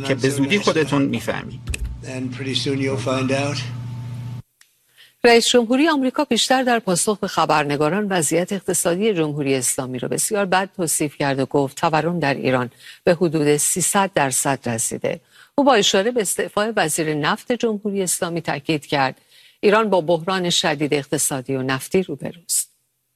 که به زودی خودتون میفهمید. رئیس جمهوری آمریکا بیشتر در پاسخ به خبرنگاران وضعیت اقتصادی جمهوری اسلامی را بسیار بد توصیف کرد و گفت تورم در ایران به حدود 300% رسیده. او با اشاره به استعفای وزیر نفت جمهوری اسلامی تاکید کرد ایران با بحران شدید اقتصادی و نفتی روبروست.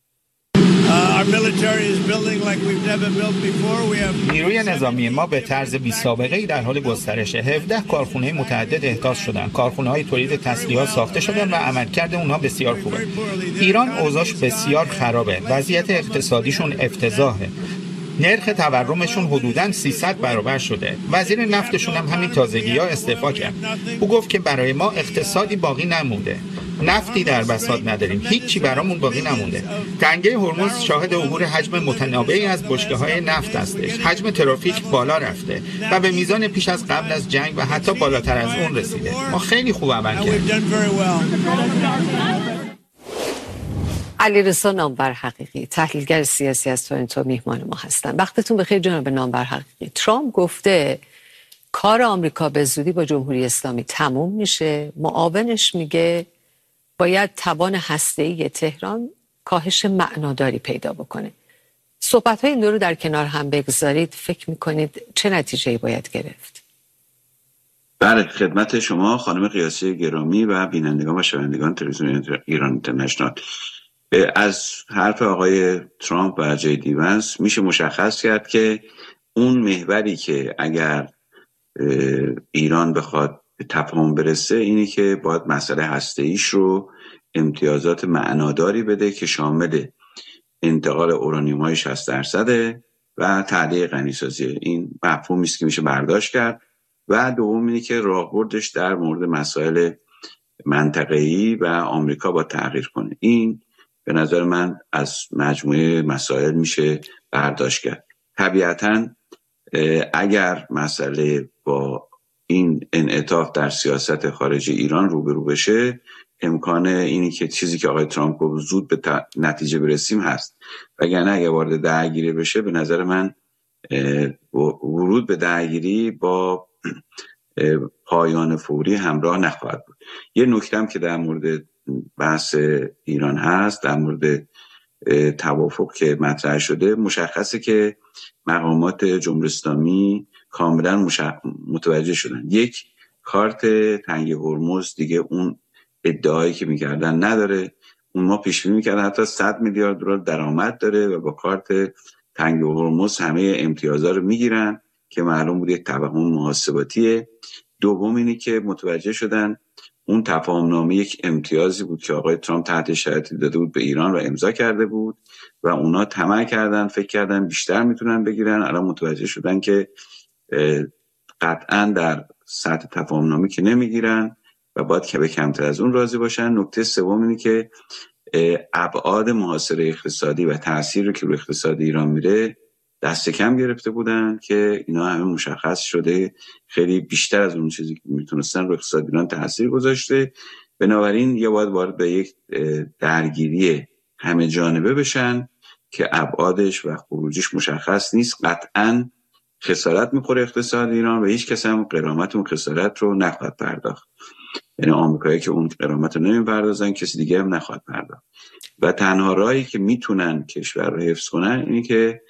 نیروی نظامی ما به طرز بی‌سابقه‌ای در حال گسترش 17 کارخانه متعدد احداث شدن. کارخانه‌های تولید تسلیحات ساخته شدن و عملکرد اونها بسیار خوبه. ایران اوضاعش بسیار خرابه. وضعیت اقتصادیشون افتضاحه. نرخ تورمشون حدوداً 300 برابر شده. وزیر نفتشون هم همین تازگی‌ها استعفا کرد. او گفت که برای ما اقتصادی باقی نمونده. نفتی در بساط نداریم، هیچی برامون باقی نمونده. تنگه هرمز شاهد عبور حجم متنوعی از بشکه‌های نفت هستش. حجم ترافیک بالا رفته و به میزان پیش از قبل از جنگ و حتی بالاتر از اون رسیده. ما خیلی خوب عمل کردیم. علیرضا نامور حقیقی، تحلیلگر سیاسی از تورنتو میهمان ما هستن. وقتتون بخیر جناب نامور حقیقی. ترامپ گفته کار آمریکا به زودی با جمهوری اسلامی تموم میشه. معاونش میگه باید توان هسته‌ای تهران کاهش معناداری پیدا بکنه. صحبت‌های این دو رو در کنار هم بگذارید، فکر می‌کنید چه نتیجه‌ای باید گرفت؟ بله، خدمت شما خانم قیاسی گرامی و بینندگان و شنوندگان تلویزیون ایران اینترنشنال. از حرف آقای ترامپ و جی دی ونس میشه مشخص کرد که اون محوری که اگر ایران بخواد به تفاهم برسه اینی که باید مسئله هسته‌ایش رو امتیازات معناداری بده که شامل انتقال اورانیوم‌های 60% و تعلیق غنیسازی. این مفهومی است که میشه برداشت کرد. و دوم اینه که راهبردش در مورد مسائل منطقه‌ای و آمریکا با تغییر کنه. این به نظر من از مجموعه مسائل میشه برداشت کرد. طبیعتاً اگر مسئله با این انعطاف در سیاست خارجی ایران روبرو بشه، امکان اینی که چیزی که آقای ترامپ گفت زود به نتیجه برسیم هست. وگرنه اگر وارد درگیری بشه به نظر من ورود به درگیری با پایان فوری همراه نخواهد بود. یه نکته‌ام که در مورد بحث ایران هست، در مورد توافق که مطرح شده، مشخصه که مقامات جمهوری اسلامی کاملا متوجه شدن. یک، کارت تنگه هرمز دیگه اون ادعایی که میکردن نداره. اون ما پیش بینی میکردن حتی 100 میلیارد دلار درآمد داره و با کارت تنگه هرمز همه امتیازها رو میگیرن که معلوم بود یک توهم محاسباتیه. دوم اینی که متوجه شدن اون تفاهمنامه یک امتیازی بود که آقای ترامپ تحت شرایطی داده بود به ایران و امضا کرده بود و اونا طمع کردن، فکر کردن بیشتر میتونن بگیرن. الان متوجه شدن که قطعا در سطح تفاهمنامه که نمیگیرن و باید که به کمتر از اون راضی باشن. نکته سوم اینه که ابعاد محاصره اقتصادی و تأثیر رو که روی اقتصاد ایران میره دست کم گرفته بودن که اینا همه مشخص شده خیلی بیشتر از اون چیزی که میتونستن روی اقتصاد ایران تأثیر گذاشته. بنابراین یا باید وارد به یک درگیری همه جانبه بشن که ابعادش و خروجیش مشخص نیست. قطعاً خسارت میخوره اقتصاد ایران و هیچ کس هم غرامت اون خسارت رو نخواهد پرداخت. یعنی آمریکایی که اون غرامت رو نمیپردازن، کسی دیگه هم نخواهد پرداخت. و تنها راهی که میتونن کشور رو حفظ کنن اینه که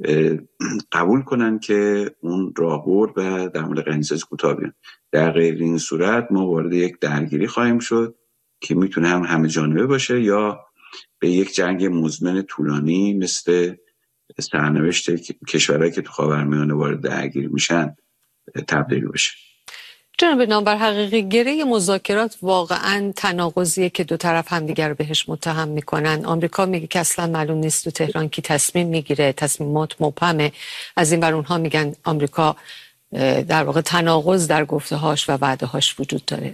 قبول کنن که اون راهبرد و در مورد غنیسازی کوتاه بیان. در غیر این صورت ما وارد یک درگیری خواهیم شد که میتونه هم همه جانبه باشه یا به یک جنگ مزمن طولانی مثل سرنوشت کشورهایی که تو خاورمیانه وارد درگیری میشن تبدیل بشه. جناب نامور حقیقی، گره مذاکرات واقعا تناقضیه که دو طرف همدیگر رو بهش متهم میکنن. آمریکا میگه که اصلا معلوم نیست تو تهران کی تصمیم میگیره، تصمیمات مبهمه. از این بر اونها میگن آمریکا در واقع تناقض در گفته‌هاش و وعده‌هاش وجود داره.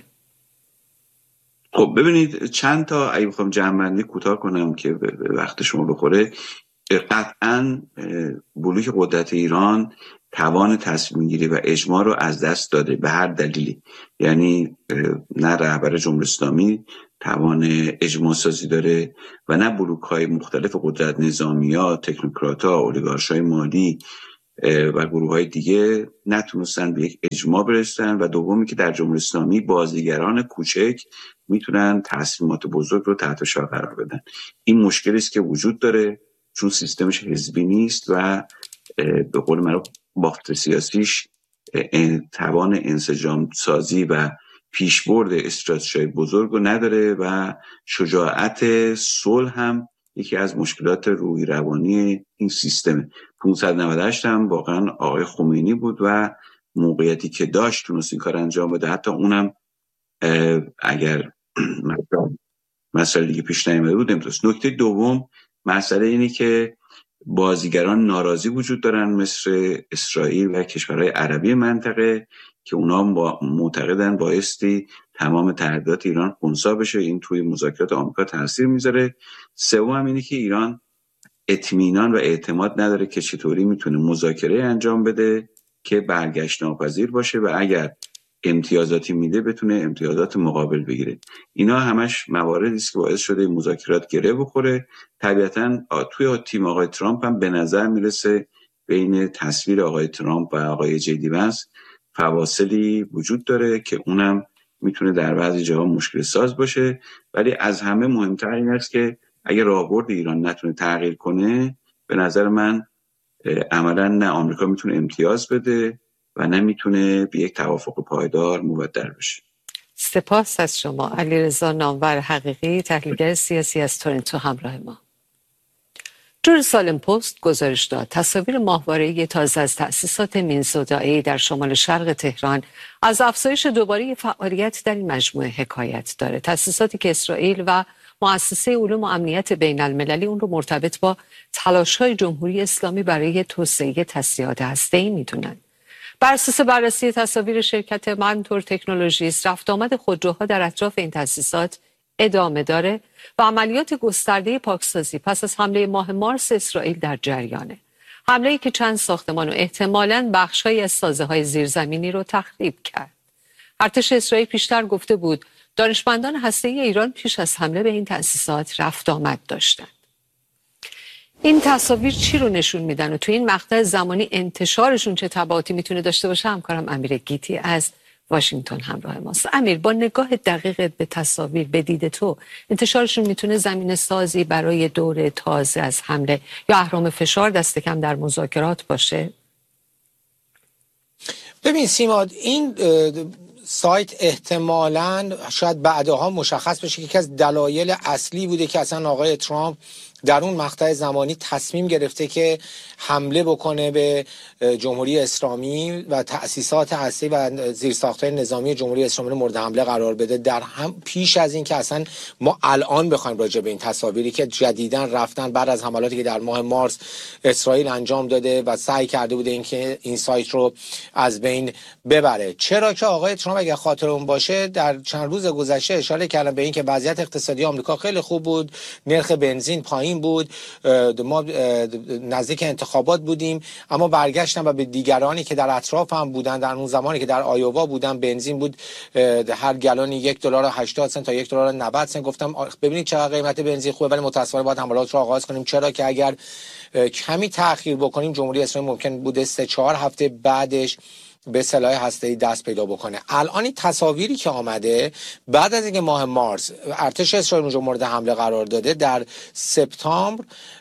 خب ببینید، چند تا اگه بخوام جمع‌بندی کوتاه کنم که وقت شما بخوره، قطعاً بلوک قدرت ایران توان تصمیم گیری و اجماع رو از دست داده به هر دلیلی. یعنی نه رهبر جمهوری اسلامی توان اجماع سازی داره و نه بلوک‌های مختلف قدرت، نظامی‌ها، تکنوکرات‌ها، اولیگارش‌های مالی و گروه‌های دیگه نتونستن به یک اجماع برسن، و دومی که در جمهوری اسلامی بازیگران کوچک میتونن تصمیمات بزرگ رو تحت شعار قرار بدن. این مشکلی است که وجود داره، چون سیستمش حزبی نیست و به قول معروف بافت سیاسیش توان انسجام سازی و پیشبرد استراتژی بزرگ رو نداره و شجاعت صلح هم یکی از مشکلات روحی روانی این سیستمه. 598 هم واقعا آقای خمینی بود و موقعیتی که داشت تونست این کار انجام بده، حتی اونم اگر مسئله دیگه پیش نیامده بود نمیتونست. نکته دوم مسئله اینه که بازیگران ناراضی وجود دارن مثل اسرائیل و کشورهای عربی منطقه که اونا معتقدن بایستی تمام تهدیدات ایران خنثی بشه، این توی مذاکرات آمریکا تاثیر میذاره. سوم اینه که ایران اطمینان و اعتماد نداره که چطوری میتونه مذاکره انجام بده که برگشت ناپذیر باشه و اگر امتیازاتی میده بتونه امتیازات مقابل بگیره. اینا همش مواردی است که باعث شده مذاکرات گره بخوره. طبیعتاً توی تیم آقای ترامپ هم به نظر میرسه بین تصویر آقای ترامپ و آقای جی ونس فواصلی وجود داره که اونم میتونه در بعضی جاها مشکل ساز باشه، ولی از همه مهمتر این است که اگه راهبرد ایران نتونه تغییر کنه، به نظر من عملاً نه آمریکا میتونه امتیاز بده و نمیتونه به یک توافق پایدار مبدل بشه. سپاس از شما. علیرضا نامور حقیقی، تحلیلگر سیاسی از تورنتو همراه ما. جروسالم پست گزارش داد تصاویر ماهواره‌ای تازه از تأسیسات مینزودایی در شمال شرق تهران از افزایش دوباره فعالیت در این مجموعه حکایت داره. تأسیساتی که اسرائیل و مؤسسه علوم و امنیت بین المللی اون رو مرتبط با تلاش‌های جمهوری اسلامی برای توسعه تسلیحات هسته‌ای میدونن. بر اساس بررسی تصاویر شرکت منتور تکنولوژیز، رفت آمد خودروها در اطراف این تأسیسات ادامه داره و عملیات گسترده پاکسازی پس از حمله ماه مارس اسرائیل در جریانه. حمله‌ای که چند ساختمان و احتمالاً بخش‌هایی از سازه‌های زیرزمینی رو تخریب کرد. ارتش اسرائیل پیشتر گفته بود دانشمندان هسته‌ای ایران پیش از حمله به این تأسیسات رفت آمد داشتند. این تصاویر چی رو نشون میدن و تو این مقطع زمانی انتشارشون چه تبعاتی میتونه داشته باشه؟ همکارم امیر گیتی از واشنگتن همراه ماست. امیر، با نگاه دقیق به تصاویر، به دید تو، انتشارشون میتونه زمینه سازی برای دور تازه از حمله یا اهرام فشار دست کم در مذاکرات باشه؟ ببین سیما، این سایت احتمالاً شاید بعدها مشخص بشه که یکی از دلایل اصلی بوده که اصلا آقای ترامپ در اون مقطع زمانی تصمیم گرفته که حمله بکنه به جمهوری اسلامی و تأسیسات هسته‌ای و زیرساخت‌های نظامی جمهوری اسلامی رو مورد حمله قرار بده، در هم پیش از این که اصلا ما الان بخوایم راجع به این تصاویری که جدیداً رفتن بعد از حملاتی که در ماه مارس اسرائیل انجام داده و سعی کرده بوده اینکه این سایت رو از بین ببره. چرا که آقای ترامپ اگه خاطرمون باشه در چند روز گذشته اشاره کردن به این که وضعیت اقتصادی آمریکا خیلی خوب بود، نرخ بنزین پایین بود، ما نزدیک انتخابات بودیم، اما برگشتن و به دیگرانی که در اطراف هم بودن در اون زمانی که در آیووا بودن بنزین بود هر گالونی $1.80 تا $1.90 گفتم ببینید چقدر قیمت بنزین خوبه، ولی متأسفانه باید حملات رو آغاز کنیم. چرا که اگر کمی تأخیر بکنیم جمهوری اسلامی ممکن بوده 3-4 هفته بعدش به سلاح هسته‌ای دست پیدا بکنه. الان این تصاویری که آمده بعد از اینکه ماه مارس ارتش اسرائیل اونجا مورد حمله قرار داده، در سپتامبر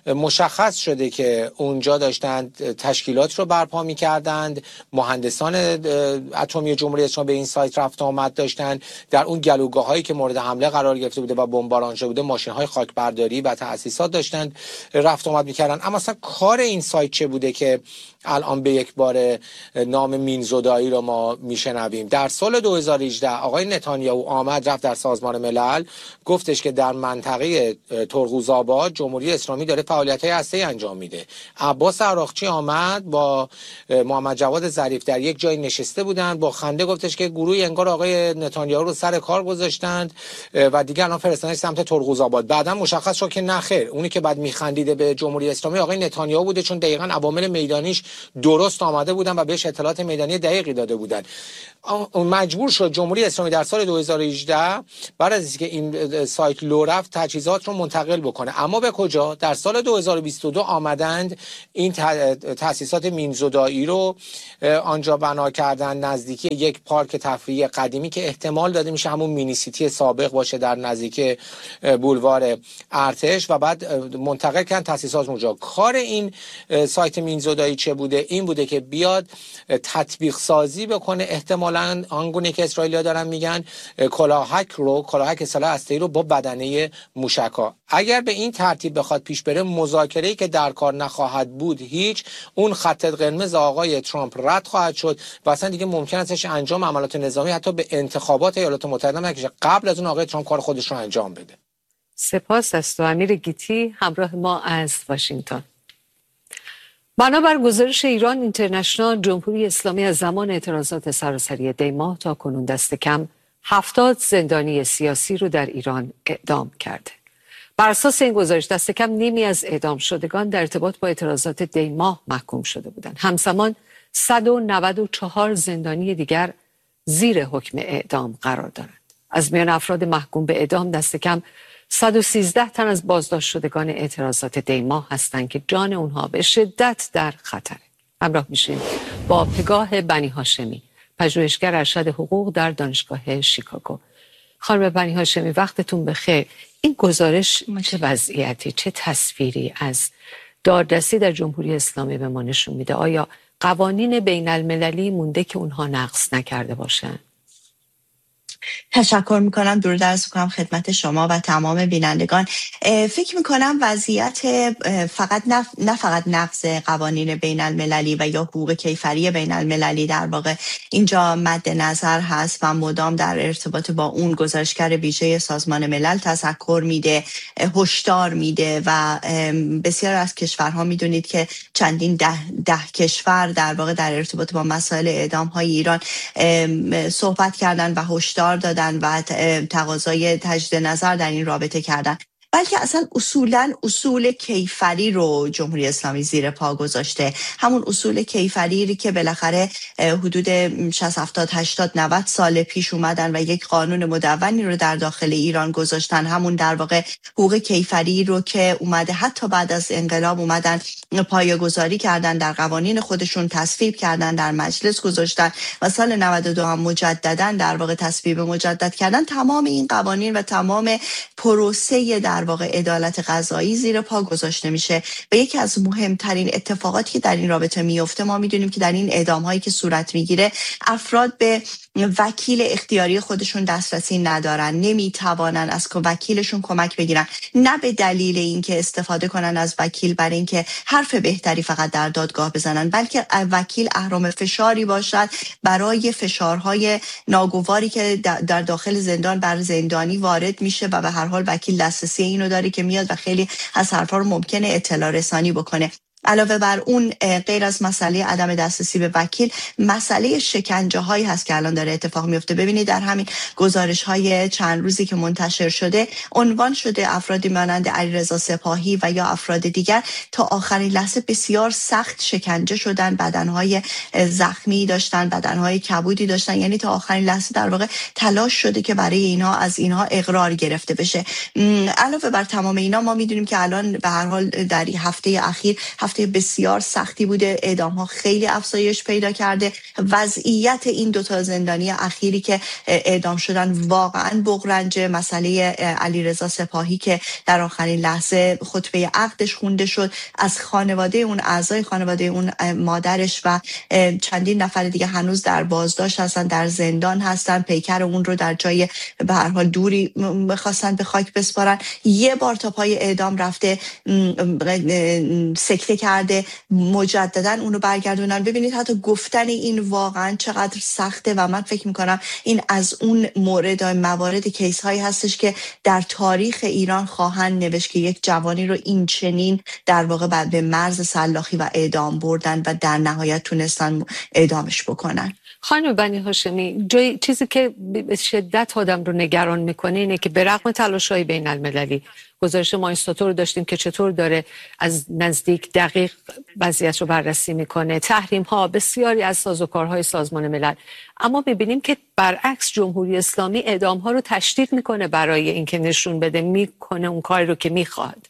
مشخص شده که اونجا داشتند تشکیلات رو برپا می‌کردند، مهندسان اتمی جمهوری اسلامی به این سایت رفت آمد داشتند، در اون گلوگاه‌هایی که مورد حمله قرار گرفته بوده و بمباران شده بوده ماشین‌های خاکبرداری و تأسیسات داشتند رفت آمد می‌کردن. اما اصلا کار این سایت چه بوده که الان به یک بار نام مینزودایی رو ما میشنویم؟ در سال 2018 آقای نتانیاهو آمد رفت در سازمان ملل گفتش که در منطقه ترقوزآباد جمهوری اسلامی داره فعالیت‌های هسته‌ای انجام میده. عباس عراقچی آمد با محمد جواد ظریف در یک جای نشسته بودند، با خنده گفتش که گروهی انگار آقای نتانیاهو رو سر کار گذاشتند و دیگه الان فرستادنش سمت ترقوزآباد. بعدا مشخص شد که نه خیر، اونی که بعد میخندیده به جمهوری اسلامی آقای نتانیاهو بوده، چون دقیقاً عوامل میدانیش درست آمده بودن و بهش اطلاعات میدانی دقیقی داده بودن. مجبور شد جمهوری اسلامی در سال 2018 بعد از اینکه این سایت لو رفت تجهیزات رو منتقل بکنه. اما به کجا؟ در سال 2022 آمدند این تأسیسات مینزودایی رو آنجا بنا کردن نزدیکی یک پارک تفریحی قدیمی که احتمال داده میشه همون مینی سیتی سابق باشه در نزدیک بولوار ارتش و بعد منتقل کردن تأسیسات اونجا. کار این سایت مینزودایی چه بوده؟ این بوده که بیاد تطبیق سازی بکنه احتمالاً آنگونه که اسرائیلی‌ها دارن میگن کلاهک سلاح هسته‌ای رو با بدنه موشک‌ها. اگر به این ترتیب بخواد پیش بره مذاکره‌ای که در کار نخواهد بود هیچ، اون خط قرمز آقای ترامپ رد خواهد شد و اصلا دیگه ممکن استش انجام عملیات نظامی حتی به انتخابات ایالات متحده نکشه قبل از اون آقای ترامپ کار خودش رو انجام بده. سپاس از تو امیر گیتی همراه ما از واشنگتن. بنابر گزارش ایران اینترنشنال، جمهوری اسلامی از زمان اعتراضات سراسری دی ماه تا کنون دست کم 70 زندانی سیاسی رو در ایران اعدام کرده. بر اساس این گزارش دست کم نیمی از اعدام شدگان در ارتباط با اعتراضات دی ماه محکوم شده بودند. همزمان 194 زندانی دیگر زیر حکم اعدام قرار دارند. از میان افراد محکوم به اعدام دست کم 113 تن از بازداشت شدگان اعتراضات دی ماه هستند که جان اونها به شدت در خطره. همراه میشیم با پگاه بنی هاشمی، پژوهشگر ارشد حقوق در دانشگاه شیکاگو. خانم بنی هاشمی وقتتون بخیر. این گزارش چه وضعیتی، چه تصویری از دادرسی در جمهوری اسلامی به ما نشون میده؟ آیا قوانین بین المللی مونده که اونها نقض نکرده باشن؟ تشکر میکنم، درود عرض میکنم خدمت شما و تمام بینندگان. فکر میکنم وضعیت نه فقط نقض قوانین بین المللی و یا حقوق کیفری بین المللی در واقع اینجا مد نظر هست و مدام در ارتباط با اون گزارشگر ویژه سازمان ملل تذکر میده، هشدار میده و بسیار از کشورها میدونید که چندین ده کشور در واقع در ارتباط با مسائل اعدام های ایران صحبت کردن و هشدار دادن و تقاضای تجدید نظر در این رابطه کردن، بلکه اصلا اصول کیفری رو جمهوری اسلامی زیر پا گذاشته. همون اصول کیفری که بالاخره حدود 60 70 80 90 سال پیش اومدن و یک قانون مدونی رو در داخل ایران گذاشتن، همون در واقع حقوق کیفری رو که اومده حتی بعد از انقلاب اومدن پایه‌گذاری کردن، در قوانین خودشون تصویب کردن، در مجلس گذاشتن و سال 92 هم مجددا در واقع تصویب مجدد کردن. تمام این قوانین و تمام پروسه در واقع عدالت قضایی زیر پا گذاشته میشه و یکی از مهمترین اتفاقاتی که در این رابطه میفته، ما میدونیم که در این اعدام هایی که صورت میگیره افراد به وکیل اختیاری خودشون دسترسی ندارن، نمیتوانن از وکیلشون کمک بگیرن، نه به دلیل اینکه استفاده کنن از وکیل برای اینکه حرف بهتری فقط در دادگاه بزنن، بلکه وکیل اهرم فشاری باشد برای فشارهای ناگواری که در داخل زندان بر زندانی وارد میشه و به هر حال وکیل دسترسی اینو داره که میاد و خیلی از حرفا رو ممکنه اطلاع رسانی بکنه. علاوه بر اون، غیر از مسئله عدم دسترسی به وکیل، مسئله شکنجه هایی هست که الان داره اتفاق میفته. ببینید در همین گزارش های چند روزی که منتشر شده عنوان شده افرادی مانند علیرضا سپاهی و یا افراد دیگر تا آخرین لحظه بسیار سخت شکنجه شدن، بدنهای زخمی داشتن، بدنهای کبودی داشتن، یعنی تا آخرین لحظه در واقع تلاش شده که برای اینها از اینها اقرار گرفته بشه. علاوه بر تمام اینا ما میدونیم که الان به هر حال در هفته اخیر بسیار سختی بوده، اعدام ها خیلی افزایش پیدا کرده. وضعیت این دوتا زندانی اخیری که اعدام شدن واقعا بغرنجه. مسئله علیرضا سپاهی که در آخرین لحظه خطبه عقدش خونده شد، از خانواده اون، اعضای خانواده اون، مادرش و چندین نفر دیگه هنوز در بازداشت هستن، در زندان هستن، پیکر اون رو در جای به هر حال دوری می‌خواستن به خاک بسپارن. یه بار تا پای اعدام رفته، سکته کرده، مجددا اونو برگردونن. ببینید حتی گفتن این واقعا چقدر سخته و من فکر میکنم این از اون موارد کیس هایی هستش که در تاریخ ایران خواهند نوشت که یک جوانی رو این چنین در واقع به مرز سلاخی و اعدام بردن و در نهایت تونستن اعدامش بکنن. خانم بنی هاشمی، چیزی که به شدت آدم رو نگران میکنه اینه که به رغم تلاش‌های بین المللی، گزارش مایستاتو رو داشتیم که چطور داره از نزدیک دقیق وضعیت رو بررسی میکنه، تحریم ها، بسیاری از سازوکارهای سازمان ملل، اما میبینیم که برعکس جمهوری اسلامی اعدام ها رو تشدید میکنه برای اینکه نشون بده میکنه اون کاری رو که میخواد.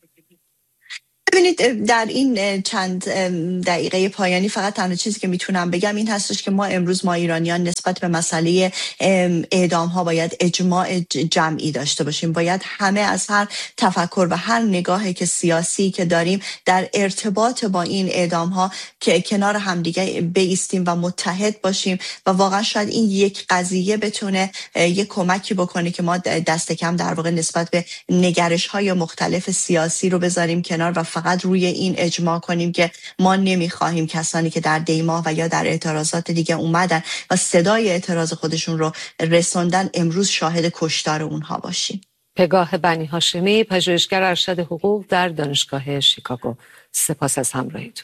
ببینید، در این چند دقیقه پایانی فقط تنها چیزی که میتونم بگم این هستش که ما ایرانیان نسبت به مسئله اعدام ها باید اجماع جمعی داشته باشیم. باید همه از هر تفکر و هر نگاهی که سیاسی که داریم در ارتباط با این اعدام ها که کنار همدیگه بایستیم و متحد باشیم و واقعا شاید این یک قضیه بتونه یک کمکی بکنه که ما دست کم در واقع نسبت به نگرش های مختلف سیاسی رو بذاریم کنار و فقط روی این اجماع کنیم که ما نمیخواهیم کسانی که در دیما و یا در اعتراضات دیگه اومدن و صدای اعتراض خودشون رو رسوندن امروز شاهد کشتار اونها باشیم. پگاه بنی هاشمی، پژوهشگر ارشد حقوق در دانشگاه شیکاگو، سپاس از همراهیتون.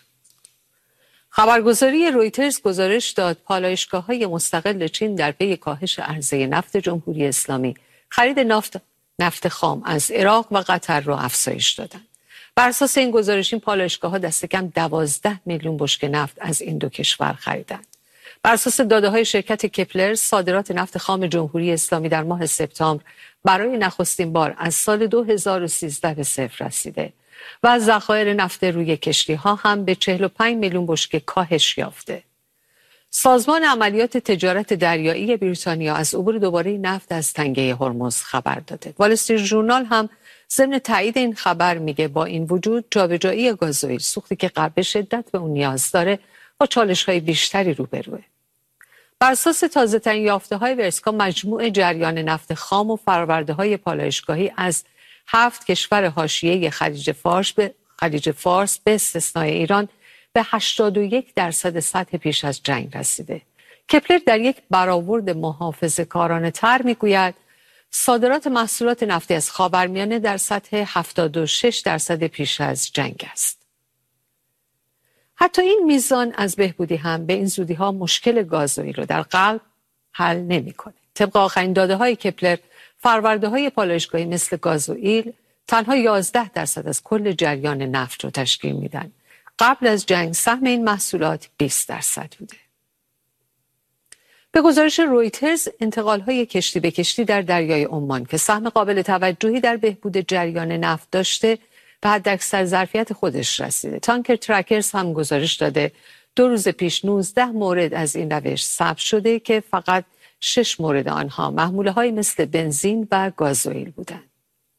خبرگزاری رویترز گزارش داد پالایشگاه‌های مستقل چین در پی کاهش عرضه نفت جمهوری اسلامی خرید نفت خام از عراق و قطر را افزایش دادند. بر اساس این گزارش این پالایشگاه‌ها دست کم 12 میلیون بشکه نفت از این دو کشور خریدند. بر اساس داده‌های شرکت کپلر، صادرات نفت خام جمهوری اسلامی در ماه سپتامبر برای نخستین بار از سال 2013 به صفر رسیده و ذخایر نفت روی کشتی‌ها هم به 45 میلیون بشکه کاهش یافته. سازمان عملیات تجارت دریایی بریتانیا از عبور دوباره نفت از تنگه هرمز خبر داده. وال استریت ژورنال هم ضمن تایید این خبر میگه با این وجود جابجایی گازوئیل، سوختی که غرب به شدت به اون نیاز داره، با چالش‌های بیشتری روبروه. بر اساس تازه‌ترین یافته‌های ورسکا، مجموع جریان نفت خام و فرورده‌های پالایشگاهی از 7 کشور حاشیه خلیج فارس به استثنای ایران به 81% سطح پیش از جنگ رسیده. کپلر در یک برآورد محافظه‌کارانه‌تر میگوید صادرات محصولات نفتی از خاورمیانه در سطح 76% پیش از جنگ است. حتی این میزان از بهبودی هم به این زودی‌ها مشکل گازوئیل رو در قلب حل نمی‌کنه. طبق آخرین داده‌های کپلر، فرورده‌های پالایشگاهی مثل گازوئیل تنها 11% از کل جریان نفت رو تشکیل میدن. قبل از جنگ سهم این محصولات 20% بوده. به گزارش رویترز، انتقال‌های کشتی به کشتی در دریای عمان که سهم قابل توجهی در بهبود جریان نفت داشته، به حداکثر ظرفیت خودش رسیده. تانکر ترکرز هم گزارش داده 2 روز پیش 19 مورد از این روش ثبت شده که فقط 6 مورد آنها محموله‌های مثل بنزین و گازوئیل بودند.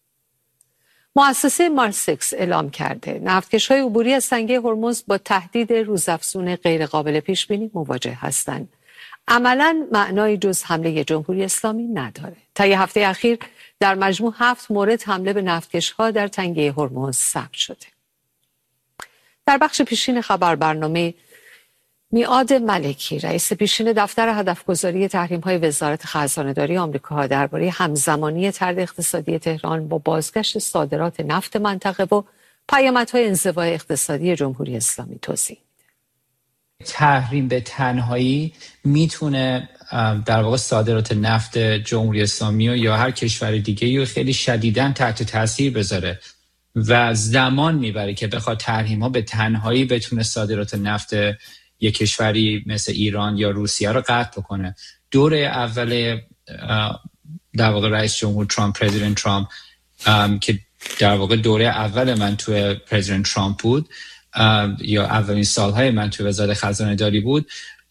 مؤسسه مارسکس اعلام کرده نفتکش‌های عبوری از تنگه هرمز با تهدید روزافزون غیرقابل پیش‌بینی مواجه هستند. عملاً معنای جز حمله جمهوری اسلامی نداره. طی هفته اخیر در مجموع 7 مورد حمله به نفتکش‌ها در تنگه هرمز ثبت شده. در بخش پیشین خبر برنامه، میعاد ملکی، رئیس پیشین دفتر هدفگذاری تحریم‌های وزارت خزانه‌داری آمریکا، درباره همزمانی طرد اقتصادی تهران با بازگشت صادرات نفت منطقه و پیامدهای انزوای اقتصادی جمهوری اسلامی توضیح میده. تحریم به تنهایی میتونه در واقع صادرات نفت جمهوری اسلامی یا هر کشور دیگه‌ای رو خیلی شدیداً تحت تاثیر بذاره و زمان میبره که بخواد تحریم‌ها به تنهایی بتونه صادرات نفت یک کشوری مثل ایران یا روسیه رو قطع بکنه. دوره اول در واقع رئیس جمهور ترامپ، پرزیدنت ترامپ، که در واقع دوره اول من توی پرزیدنت ترامپ بود یا اولین سالهای من توی وزارت خزانه داری بود،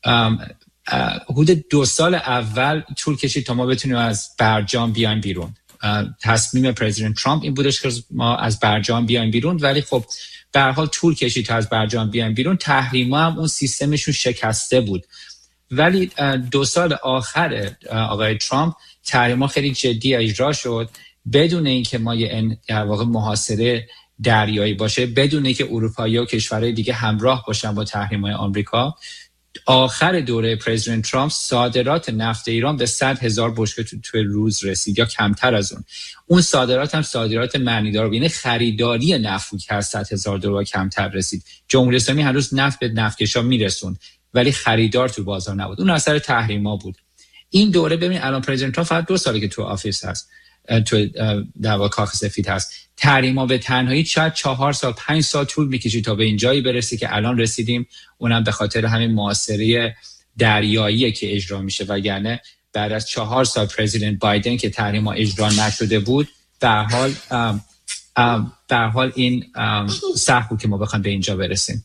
حدود 2 سال اول طول کشید تا ما بتونیم از برجام بیایم بیرون. تصمیم پرزیدنت ترامپ این بودش که ما از برجام بیایم بیرون، ولی خب به هر حال طول کشید تا از برجام بیایم بیرون. تحریما هم اون سیستمشون شکسته بود، ولی 2 سال آخر آقای ترامپ تحریما خیلی جدی اجرا شد بدون اینکه ما یه در واقع محاصره دریایی باشه، بدون اینکه اروپایی و کشورهای دیگه همراه باشن با تحریم‌های آمریکا. آخر دوره پرزیدنت ترامپ صادرات نفت ایران به 100,000 بشکه توی روز رسید یا کمتر از اون صادرات هم صادرات معنیدار بود، یعنی خریداری نفت که از $100,000 کمتر رسید. جمهوری اسلامی هنوز نفت به نفتکشا میرسوند، ولی خریدار تو بازار نبود. اون اثر تحریما بود. این دوره ببین الان پرزیدنت ترامپ فقط 2 ساله که تو آفیس هست، تو در واقع کاخ سفید هست. تحریما به تنهایی شاید 4 سال 5 سال طول میکشید تا به این جایی برسی که الان رسیدیم، اونم به خاطر همین محاصره دریایی که اجرا میشه. وگرنه بعد از 4 سال پرزیدنت بایدن که تحریما اجرا نشده بود، در حال این سخت بود که ما بخوایم به اینجا برسیم.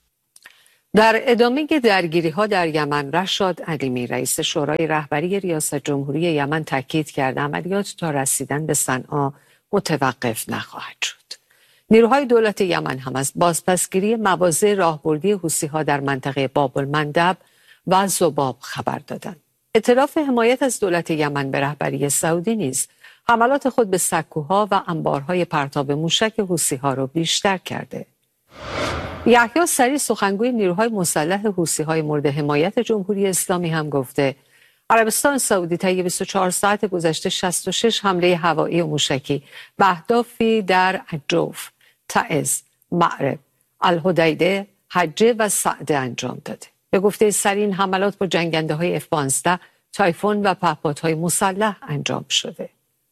در ادامه درگیری‌ها در یمن، رشاد علیمی رئیس شورای رهبری ریاست جمهوری یمن تاکید کرد عملیات تا رسیدن به صنعا متوقف نخواهد شد. نیروهای دولت یمن هم از بازپسگیری مواضع راهبردی حوثی‌ها در منطقه باب المندب و ذباب خبر دادند. ائتلاف حمایت از دولت یمن به رهبری سعودی نیز حملات خود به سکوها و انبارهای پرتاب موشک حوثی‌ها را بیشتر کرده. یحیی سریع سخنگوی نیروهای مسلح حوثی‌های مورد حمایت جمهوری اسلامی هم گفته عربستان سعودی طی 24 ساعت گذشته 66 حمله هوایی و موشکی به اهدافی در جوف، تعز، مأرب، الحدیده، حجه و سعده انجام داده. به گفته سریع این حملات با جنگنده‌های F-15، تایفون و پهپادهای مسلح انجام شده.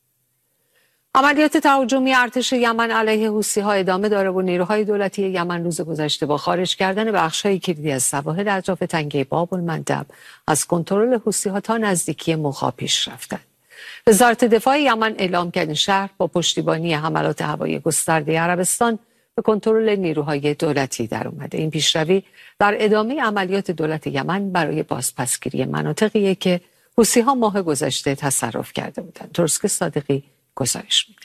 عملیات تهاجمی ارتش یمن علیه حوثی‌ها ادامه داره و نیروهای دولتی یمن روز گذشته با خارج کردن بخش‌های کلیدی از سواحل اطراف تنگه باب المندب از کنترل حوثی‌ها تا نزدیکی موخا پیش رفتند. وزارت دفاع یمن اعلام کرد این شهر با پشتیبانی حملات هوایی گسترده عربستان به کنترل نیروهای دولتی در اومده. این پیشروی در ادامه عملیات دولت یمن برای بازپسگیری مناطقی که حوثی‌ها ماه گذشته تصرف کرده بودند. ترسک صادقی گزارش میده.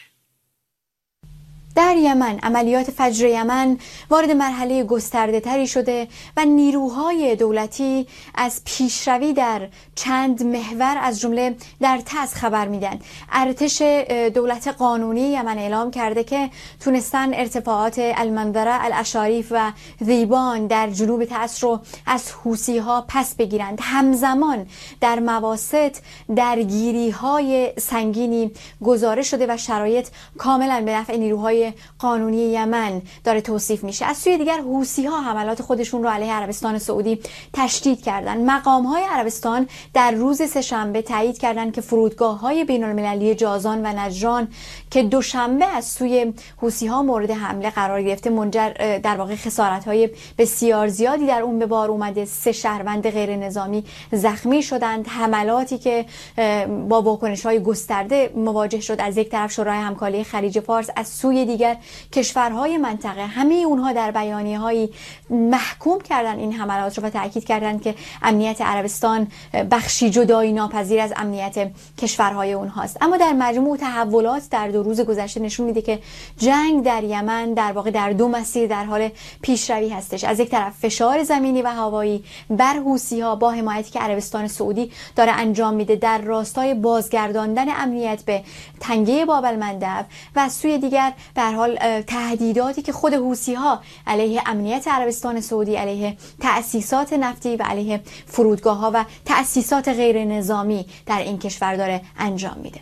در یمن عملیات فجر یمن وارد مرحله گسترده تری شده و نیروهای دولتی از پیشروی در چند محور از جمله در تعز خبر میدن. ارتش دولت قانونی یمن اعلام کرده که تونستن ارتفاعات المنظره، الاشاریف و ذیبان در جنوب تعز رو از حوثی‌ها پس بگیرند. همزمان در مواسط درگیری‌های سنگینی گزارش شده و شرایط کاملا به نفع نیروهای قانونی یمن داره توصیف میشه. از سوی دیگر حوثی‌ها حملات خودشون رو علیه عربستان سعودی تشدید کردن. مقام‌های عربستان در روز سه‌شنبه تایید کردند که فرودگاه‌های بین‌المللی جازان و نجران که دوشنبه از سوی حوثی‌ها مورد حمله قرار گرفته منجر در واقع خسارت‌های بسیار زیادی در اون به بار اومده. 3 شهروند غیر نظامی زخمی شدند. حملاتی که با واکنش‌های گسترده مواجه شد از یک طرف شورای همکاری خلیج فارس، از سوی دیگر کشورهای منطقه، همه اونها در بیانیه‌هایی محکوم کردن این حملات رو و تاکید کردند که امنیت عربستان بخشی جدایی ناپذیر از امنیت کشورهای اونهاست. اما در مجموع تحولات در 2 روز گذشته نشون میده که جنگ در یمن در واقع در 2 مسیر در حال پیشروی هستش. از یک طرف فشار زمینی و هوایی بر حوثی‌ها با حمایتی که عربستان سعودی داره انجام میده در راستای بازگرداندن امنیت به تنگه باب المندب و از سوی دیگر به هر حال تهدیداتی که خود حوثی‌ها علیه امنیت عربستان سعودی، علیه تأسیسات نفتی و علیه فرودگاه‌ها و تأسیسات غیر نظامی در این کشور داره انجام میده.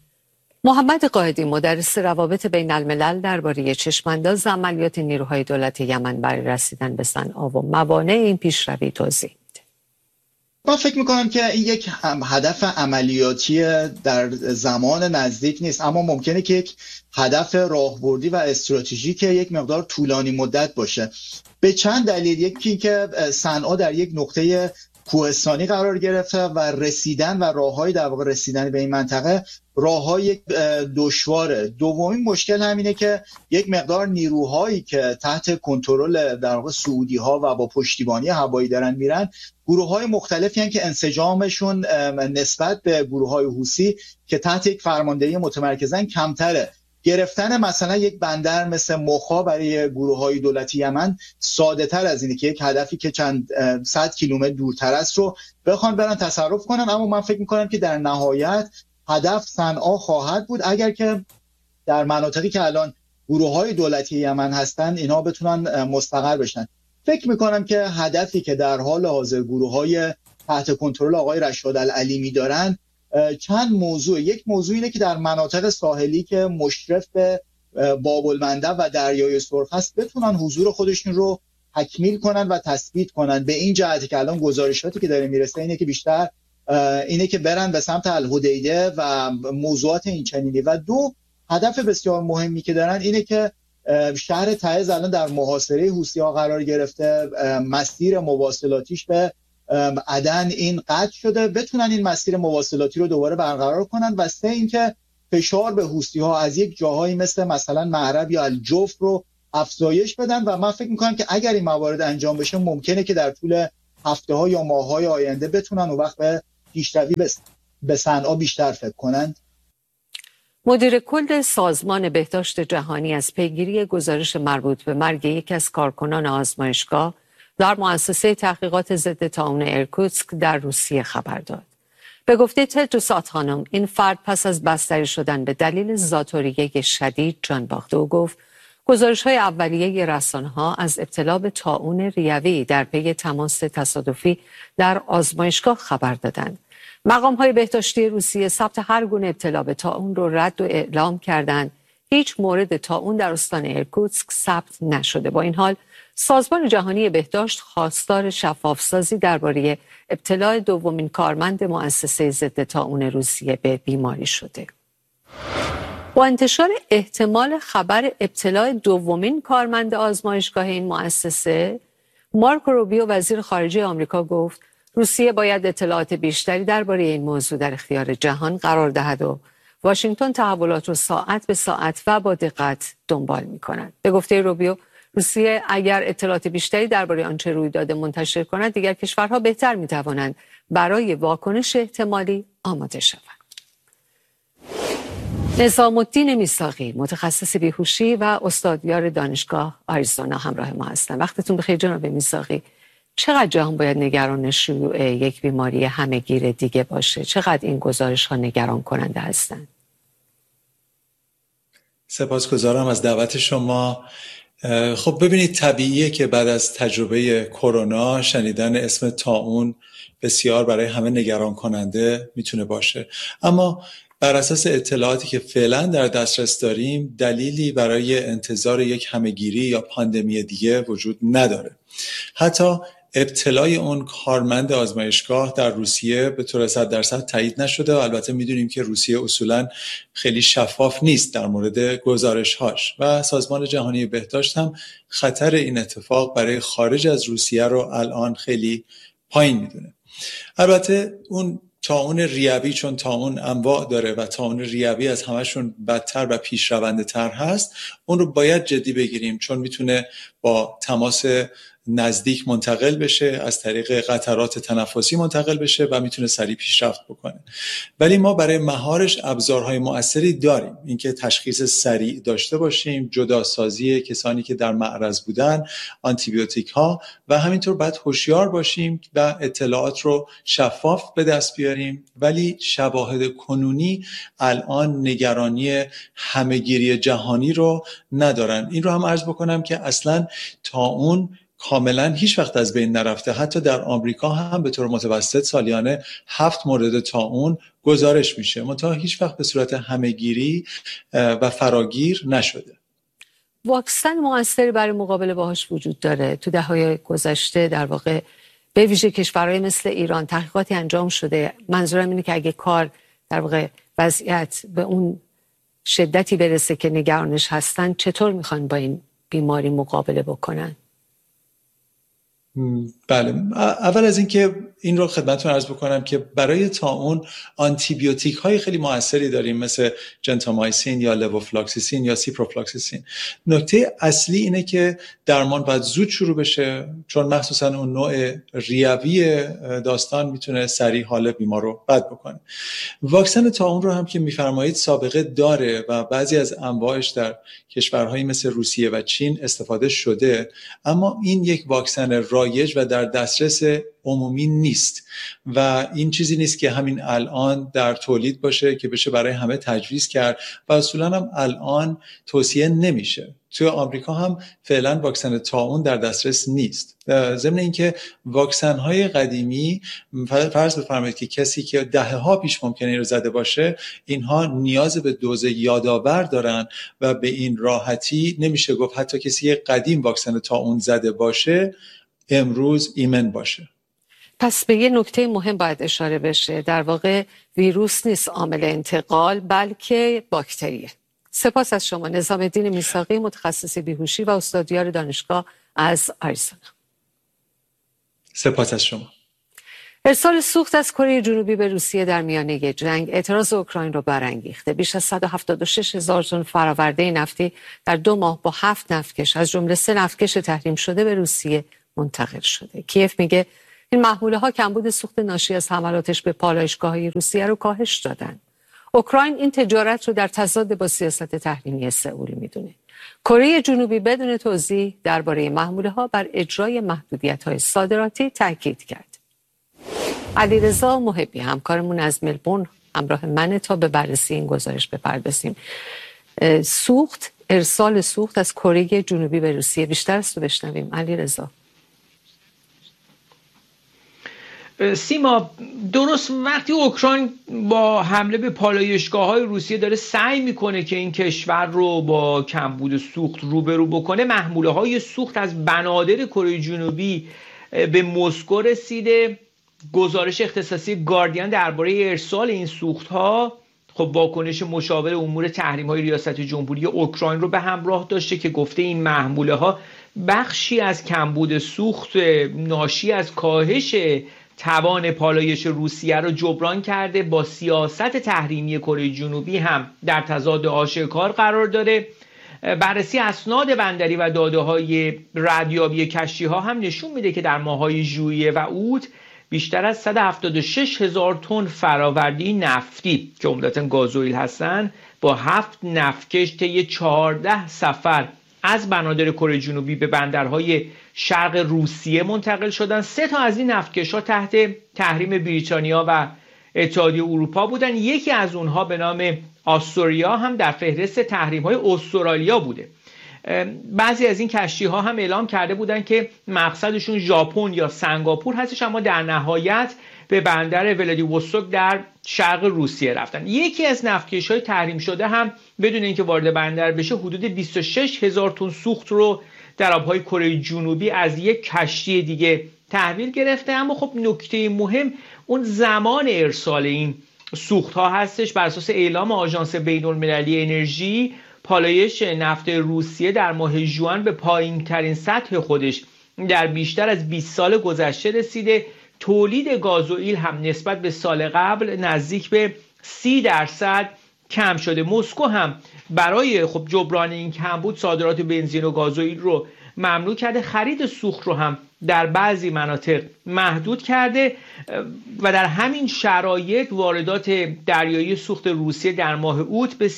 محمد قائدی مدرس روابط بین الملل درباره چشمانداز عملیات نیروهای دولت یمن برای رسیدن به صنعا و موانع این پیشروی توضیح میده. من فکر میکنم که این یک هدف عملیاتی در زمان نزدیک نیست، اما ممکنه که یک هدف راهبردی و استراتژیک یک مقدار طولانی مدت باشه. به چند دلیل. یکی که صنعا در یک نقطه کوهستانی قرار گرفته و رسیدن و راههای در واقع رسیدن به این منطقه راههای دشواره. دومین مشکل همینه که یک مقدار نیروهایی که تحت کنترل در واقع سعودی ها و با پشتیبانی هوایی دارن میرن، گروه های مختلفی هستند که انسجامشون نسبت به گروه های حوثی که تحت یک فرماندهی متمرکزن کمتره. گرفتن مثلا یک بندر مثل موخا برای گروه‌های دولتی یمن ساده تر از اینه که یک هدفی که چند 100 کیلومتر دورتر است رو بخوان برن تصرف کنن. اما من فکر می‌کنم که در نهایت هدف صنعا خواهد بود اگر که در مناطقی که الان گروه‌های دولتی یمن هستن اینها بتونن مستقر بشن. فکر می‌کنم که هدفی که در حال حاضر گروه‌های تحت کنترل آقای رشاد العلیمی دارن چند موضوع. یک موضوع اینه که در مناطق ساحلی که مشرف به باب المندب و دریای سرخ هست بتونن حضور خودشون رو تکمیل کنن و تثبیت کنن. به این جهتی که الان گزارشاتی که داره میرسه اینه که بیشتر اینه که برن به سمت الحدیده و موضوعات این چنینی. و دو هدف بسیار مهمی که دارن اینه که شهر تعز الان در محاصره حوثی‌ها قرار گرفته، مسیر مواصلاتیش به عدن این قطع شده، بتونن این مسیر مواصلاتی رو دوباره برقرار کنن. و سه اینکه فشار به حوثی‌ها از یک جاهایی مثلا معرب یا الجوف رو افزایش بدن. و من فکر می‌کنم که اگر این موارد انجام بشه ممکنه که در طول هفته‌ها یا ماه‌های آینده بتونن اون وقت به پیشروی به صنعا بیشتر فکر کنند. مدیر کل سازمان بهداشت جهانی از پیگیری گزارش مربوط به مرگ یکی از کارکنان آزمایشگاه در مؤسسه تحقیقات ضد طاعون ایرکوتسک در روسیه خبر داد. به گفته تدروس آدهانوم این فرد پس از بستری شدن به دلیل ذات‌الریه شدید جان باخته و گفت گزارش‌های اولیه رسانه‌ها از ابتلا به طاعون ریوی در پی تماس تصادفی در آزمایشگاه خبر دادند. مقام‌های بهداشتی روسیه ثبت هر گونه ابتلا به طاعون را رد و اعلام کردند. هیچ مورد طاعون در استان ایرکوتسک ثبت نشده. با این حال سازمان جهانی بهداشت خواستار شفافسازی درباره ابتلا دومین کارمند مؤسسه ضد طاعون روسیه به بیماری شده. با انتشار احتمال خبر ابتلا دومین کارمند آزمایشگاه این مؤسسه، مارکو روبیو وزیر خارجه آمریکا گفت روسیه باید اطلاعات بیشتری درباره این موضوع در اختیار جهان قرار دهد و واشنگتن تحولات را ساعت به ساعت و با دقت دنبال می‌کند. به گفته روبیو روسیه اگر اطلاعات بیشتری درباره آنچه روی داده منتشر کند، دیگر کشورها بهتر می‌توانند برای واکنش احتمالی آماده شوند. نظام الدین میثاقی متخصص بیهوشی و استادیار دانشگاه آریزونا همراه ما هستند. وقتتون بخیر جناب میثاقی. چقدر جهان باید نگران شیوع یک بیماری همه‌گیر دیگه باشه؟ چقدر این گزارش‌ها نگران کننده هستند؟ سپاسگزارم از دعوت شما. خب ببینید، طبیعیه که بعد از تجربه کرونا شنیدن اسم طاعون بسیار برای همه نگران کننده میتونه باشه، اما بر اساس اطلاعاتی که فعلا در دسترس داریم دلیلی برای انتظار یک همه‌گیری یا پاندمی دیگه وجود نداره. حتی ابتلای اون کارمند آزمایشگاه در روسیه به طور 100% تایید نشده و البته میدونیم که روسیه اصولا خیلی شفاف نیست در مورد گزارش‌هاش و سازمان جهانی بهداشت هم خطر این اتفاق برای خارج از روسیه رو الان خیلی پایین میدونه. البته اون طاعون ریوی، چون طاعون انواع داره و طاعون ریوی از همشون بدتر و پیشرونده تر هست، اون رو باید جدی بگیریم چون میتونه با تماس نزدیک منتقل بشه، از طریق قطرات تنفسی منتقل بشه و میتونه سریع پیشرفت بکنه. ولی ما برای مهارش ابزارهای مؤثری داریم، اینکه تشخیص سریع داشته باشیم، جداسازی کسانی که در معرض بودن، آنتیبیوتیک ها و همینطور باید هوشیار باشیم و اطلاعات رو شفاف به دست بیاریم. ولی شواهد کنونی الان نگرانی همه‌گیری جهانی رو ندارن. این رو هم عرض بکنم که اصلا طاعون کاملا هیچ وقت از بین نرفته. حتی در آمریکا هم به طور متوسط سالیانه 7 مورد طاعون گزارش میشه، منتها هیچ وقت به صورت همه‌گیری و فراگیر نشده. واکسن موثری برای مقابله باهاش وجود داره. تو دهه‌های گذشته در واقع به ویژه کشورهای مثل ایران تحقیقاتی انجام شده. منظورم اینه که اگه کار در واقع وضعیت به اون شدتی برسه که نگرانش هستن، چطور میخوان با این بیماری مقابله بکنن؟ بله، اول از اینکه این رو خدمتتون عرض بکنم که برای طاعون آنتیبیوتیک های خیلی موثری داریم مثل جنتامایسین یا لوفلاکسیسین یا سیپروفلاکسیسین. نکته اصلی اینه که درمان باید زود شروع بشه، چون مخصوصا اون نوع ریوی داستان میتونه سریع حال بیمار رو بد بکنه. واکسن طاعون رو هم که میفرمایید سابقه داره و بعضی از انواعش در کشورهایی مثل روسیه و چین استفاده شده، اما این یک واکسن رایج رایج و در دسترس عمومی نیست و این چیزی نیست که همین الان در تولید باشه که بشه برای همه تجویز کرد و اصولا هم الان توصیه نمیشه. توی آمریکا هم فعلا واکسن طاعون در دسترس نیست. ضمن اینکه واکسن های قدیمی فرض بفرمایید که کسی که دهه‌ها پیش ممکنه رو زده باشه، اینها نیاز به دوز یادآور دارن و به این راحتی نمیشه گفت حتی کسی قدیم واکسن طاعون زده باشه امروز ایمن باشه. پس به یه نکته مهم باید اشاره بشه، در واقع ویروس نیست عامل انتقال بلکه باکتریه. سپاس از شما نظام الدین میثاقی، متخصص بیهوشی و استادیار دانشگاه از آریزونا. سپاس از شما. ارسال سوخت از کره جنوبی به روسیه در میانه جنگ اعتراض اوکراین رو برانگیخته. بیش از 176,000 تن فرآورده نفتی در 2 ماه با 7 نفتکش از جمله 3 نفتکش تحریم شده به روسیه منتقل شده. کیف میگه این محموله ها کمبود سوخت ناشی از حملاتش به پالایشگاه‌های روسیه رو کاهش دادن. اوکراین این تجارت رو در تضاد با سیاست تحریمی سئول میدونه. کره جنوبی بدون توضیح درباره محموله ها بر اجرای محدودیت‌های صادراتی تاکید کرد. علیرضا محبی همکارمون از ملبورن همراه منه تا به بررسی این گزارش بپردازیم. ارسال سوخت از کره جنوبی به روسیه، بیشتر از تو بشنویم علیرضا. سیما، درست وقتی اوکراین با حمله به پالایشگاه‌های روسیه داره سعی میکنه که این کشور رو با کمبود سوخت روبرو بکنه، محموله‌های سوخت از بنادر کره جنوبی به مسکو رسیده. گزارش اختصاصی گاردین درباره ارسال این سوخت‌ها خب واکنش مشاور امور تحریم‌های ریاست جمهوری اوکراین رو به همراه داشته که گفته این محموله‌ها بخشی از کمبود سوخت ناشی از کاهش توان پالایش روسیه رو جبران کرده، با سیاست تحریمی کره جنوبی هم در تضاد آشکار قرار داره. بررسی اسناد بندری و داده‌های ردیابی کشتی‌ها هم نشون میده که در ماه‌های ژوئیه و اوت بیشتر از 176,000 تن فرآورده نفتی که عمدتاً گازوئیل هستن با 7 نفتکش طی 14 سفر از بنادر کره جنوبی به بندرهای شرق روسیه منتقل شدن. 3 تا از این نفتکش‌ها تحت تحریم بریتانیا و اتحادیه اروپا بودن. یکی از اونها به نام آستوریا هم در فهرست تحریم‌های استرالیا بوده. بعضی از این کشتی‌ها هم اعلام کرده بودن که مقصدشون ژاپن یا سنگاپور هستش، اما در نهایت به بندر ولادیوستوک در شرق روسیه رفتن. یکی از نفتکش‌های تحریم شده هم بدون اینکه وارد بندر بشه حدود 26,000 تن سوخت رو در آب‌های کره جنوبی از یک کشتی دیگه تحویل گرفته. اما خب نکته مهم اون زمان ارسال این سوخت‌ها هستش. بر اساس اعلام آژانس بین‌المللی انرژی، پالایش نفت روسیه در ماه ژوئن به پایین‌ترین سطح خودش در بیشتر از 20 سال گذشته رسیده. تولید گازوئیل هم نسبت به سال قبل نزدیک به 30% کم شده. مسکو هم برای خب جبران این کمبود صادرات بنزین و گازوئیل رو ممنوع کرده، خرید سوخت رو هم در بعضی مناطق محدود کرده و در همین شرایط واردات دریایی سوخت روسیه در ماه اوت به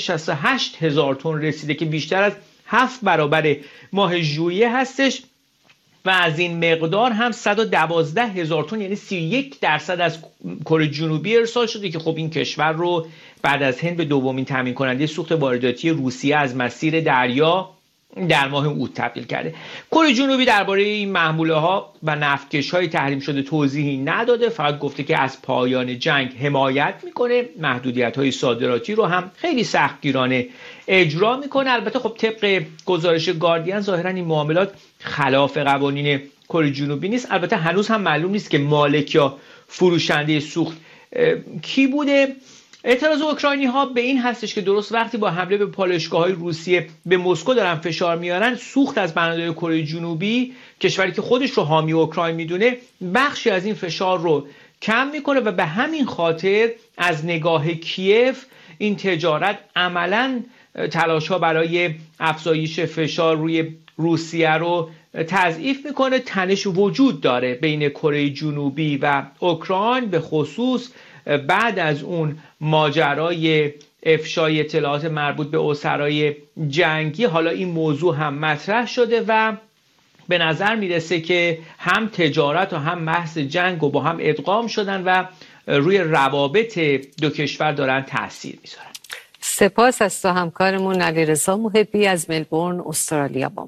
368,000 تن رسیده که بیشتر از 7 برابر ماه ژوئیه هستش و از این مقدار هم 112,000 تن یعنی 31% از کره جنوبی ارسال شده که خب این کشور رو بعد از هند به دومین تامین کننده سوخت وارداتی روسیه از مسیر دریا در ماه اوت تبدیل کرده. کره جنوبی درباره این محموله‌ها و نفتکش‌های تحریم شده توضیحی نداده، فقط گفته که از پایان جنگ حمایت میکنه، محدودیت‌های صادراتی رو هم خیلی سختگیرانه اجرا میکنه. البته خب طبق گزارش گاردین ظاهراً این معاملات خلاف قوانین کره جنوبی نیست. البته هنوز هم معلوم نیست که مالک یا فروشنده سوخت کی بوده. اعتراض اوکراینی ها به این هستش که درست وقتی با حمله به پالایشگاه‌های روسیه به مسکو دارن فشار میارن، سوخت از بنادر کره جنوبی، کشوری که خودش رو حامی اوکراین میدونه، بخشی از این فشار رو کم میکنه و به همین خاطر از نگاه کیف این تجارت عملاً تلاش‌ها برای افزایش فشار روی روسیه رو تضعیف میکنه. تنش وجود داره بین کره جنوبی و اوکراین، به خصوص بعد از اون ماجرای افشای اطلاعات مربوط به اسرای جنگی. حالا این موضوع هم مطرح شده و به نظر میرسه که هم تجارت و هم بحث جنگ و با هم ادغام شدن و روی روابط دو کشور دارن تاثیر میذارن. سپاس از تو همکارمون علیرضا محبی از ملبورن استرالیا با ما.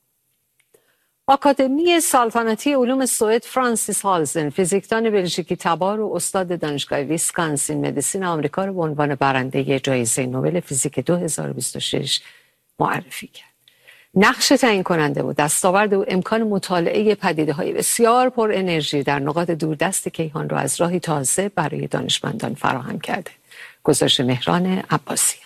آکادمی سلطنتی علوم سوئد فرانسیس هالزن فیزیکدان بلژیکی تبار و استاد دانشگاه ویسکانسین مدیسین آمریکا رو به عنوان برنده جایزه نوبل فیزیک 2026 معرفی کرد. نقش تعیین کننده بود دستاورد و امکان مطالعه پدیده‌های بسیار پر انرژی در نقاط دوردست کیهان را از راهی تازه برای دانشمندان فراهم کرده. گزارش مهران عباسیان.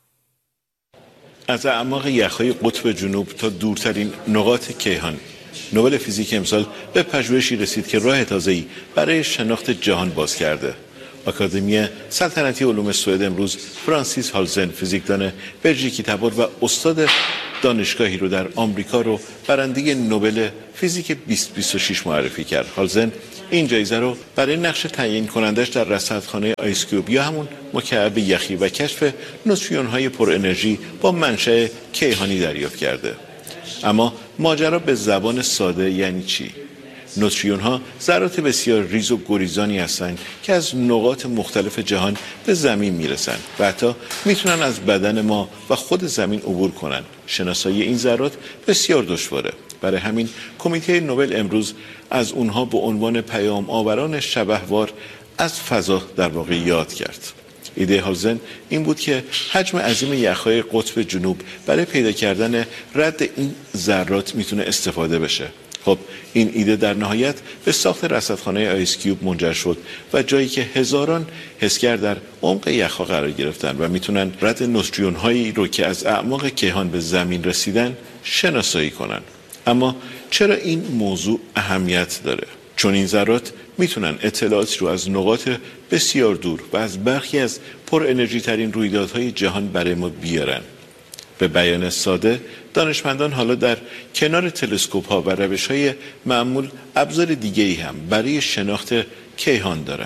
از اعماق یخ‌های قطب جنوب تا دورترین نقاط کیهان، نوبل فیزیک امسال به پژوهشی رسید که راه تازه‌ای برای شناخت جهان باز کرده. آکادمی سلطنتی علوم سوئد امروز فرانسیس هالزن فیزیکدان بلژیکی تبار و استاد دانشگاهی رو در آمریکا رو برنده نوبل فیزیک 2026 معرفی کرد. هالزن این جایزه رو برای نقش تعیین کنندش در رصدخانه آیس کیوب یا همون مکعب یخی و کشف نوتریون‌های پر انرژی با منشأ کیهانی دریافت کرده. اما ماجرا به زبان ساده یعنی چی؟ نوتریون ها ذرات بسیار ریز و گریزانی هستند که از نقاط مختلف جهان به زمین میرسند و حتی میتونن از بدن ما و خود زمین عبور کنند. شناسایی این ذرات بسیار دشواره. برای همین کمیته نوبل امروز از اونها به عنوان پیام آوران شبحوار از فضا در واقع یاد کرد. ایده هالزن این بود که حجم عظیم یخ‌های قطب جنوب برای پیدا کردن رد این ذرات میتونه استفاده بشه. خب این ایده در نهایت به ساخت رصدخانه آیس کیوب منجر شد و جایی که هزاران حسگر در عمق یخ‌ها قرار گرفتن و میتونن رد نوتریون هایی رو که از اعماق کیهان به زمین رسیدن شناسایی کنن. اما چرا این موضوع اهمیت داره؟ چون این ذرات میتونن اطلاعاتی رو از نقاط بسیار دور و از برخی از پر انرژی ترین رویدادهای جهان برای ما بیارن. به بیان ساده، دانشمندان حالا در کنار تلسکوپ ها و روش های معمول ابزار دیگه‌ای هم برای شناخت کیهان دارن.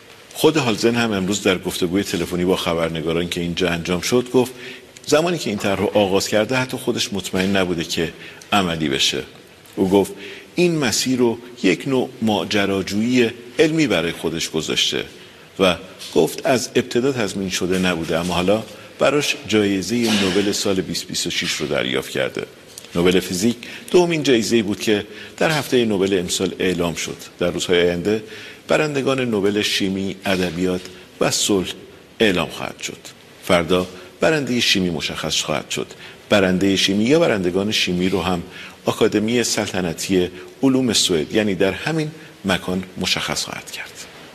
خود هالزن هم امروز در گفتگوی تلفنی با خبرنگاران که اینجا انجام شد گفت زمانی که این طرح رو آغاز کرده حتی خودش مطمئن نبوده که عملی بشه. او گفت این مسیر رو یک نوع ماجراجویی علمی برای خودش گذاشته و گفت از ابتدا تضمین شده نبوده اما حالا براش جایزه نوبل سال 2026 رو دریافت کرده. نوبل فیزیک دومین جایزه‌ای بود که در هفته نوبل امسال اعلام شد. در روزهای آینده برندگان نوبل شیمی، ادبیات و صلح اعلام خواهد شد. فردا برنده شیمی مشخص خواهد شد. برنده شیمی یا برندگان شیمی رو هم آکادمی سلطنتی علوم سوئد یعنی در همین مکان مشخص خواهد کرد.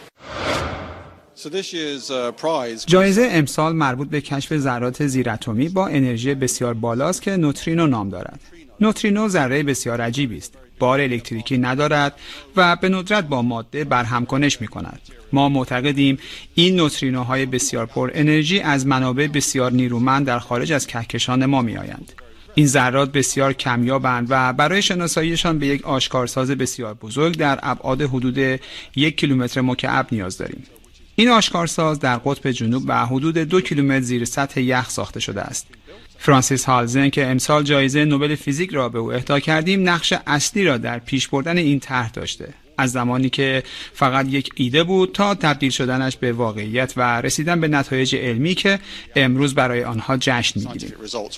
جایزه امسال مربوط به کشف ذرات زیراتمی با انرژی بسیار بالاست که نوترینو نام دارد. نوترینو ذره بسیار عجیبی است. بار الکتریکی ندارد و به ندرت با ماده برهمکنش می‌کند. ما معتقدیم این نوترینوهای بسیار پر انرژی از منابع بسیار نیرومند در خارج از کهکشان ما می‌آیند. این ذرات بسیار کمیابند و برای شناساییشان به یک آشکارساز بسیار بزرگ در ابعاد حدود 1 کیلومتر مکعب نیاز داریم. این آشکارساز در قطب جنوب و حدود 2 کیلومتر زیر سطح یخ ساخته شده است. فرانسیس هالزن که امسال جایزه نوبل فیزیک را به او اهدا کردیم نقش اصلی را در پیش بردن این طرح داشته. از زمانی که فقط یک ایده بود تا تبدیل شدنش به واقعیت و رسیدن به نتایج علمی که امروز برای آنها جشن می‌گیریم.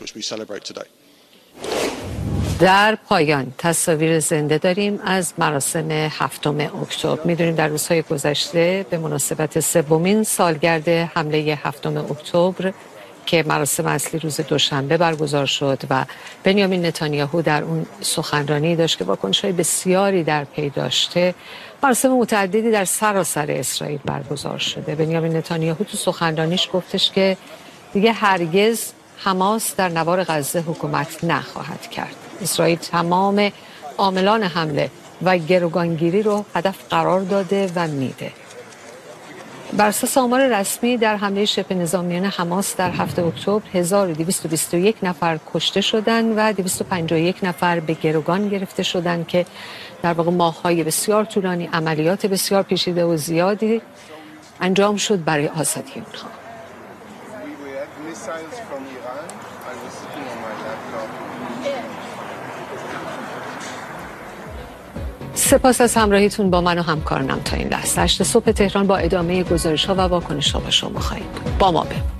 در پایان تصاویر زنده داریم از مراسم 7 اکتبر. میدونیم در روزهای گذشته به مناسبت سومین سالگرد حمله 7 اکتبر که مراسم اصلی روز دوشنبه برگزار شد و بنیامین نتانیاهو در اون سخنرانی داشت که واکنش‌های بسیاری در پی داشته. مراسم متعددی در سراسر اسرائیل برگزار شده. بنیامین نتانیاهو تو سخنرانیش گفتش که دیگه هرگز حماس در نوار غزه حکومت نخواهد کرد. اسرائیل تمام عاملان حمله و گروگانگیری رو هدف قرار داده و میده. بر اساس آمار رسمی در حمله شبه نظامیان حماس در 7 اکتبر 1221 نفر کشته شدند و 251 نفر به گروگان گرفته شدند که در واقع ماه‌های بسیار طولانی عملیات بسیار پیچیده و زیادی انجام شد برای آزادی اونها. سپاس از همراهیتون با من و همکارانم تا این لحظه. 8 صبح تهران با ادامه گزارش‌ها و واکنش‌ها با شما خواهیم بود. با ما بمونید.